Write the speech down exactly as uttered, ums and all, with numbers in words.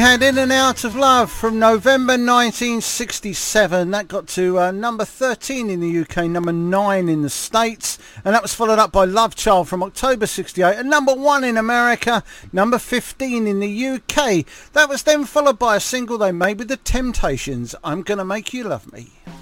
Had In and Out of Love from November nineteen sixty-seven. That got to uh, number thirteen in the U K, number nine in the States, and that was followed up by Love Child from October sixty-eight, and number one in America, number fifteen in the U K. That was then followed by a single they made with The Temptations, I'm Gonna Make You Love Me.